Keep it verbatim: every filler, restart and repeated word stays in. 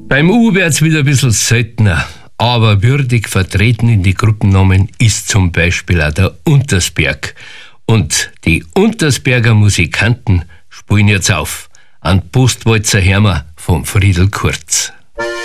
Beim U wird's wieder ein bisschen seltener, aber würdig vertreten in die Gruppennamen ist zum Beispiel auch der Untersberg. Und die Untersberger Musikanten spielen jetzt auf. An Postwalzer Hermer vom Friedel Kurz.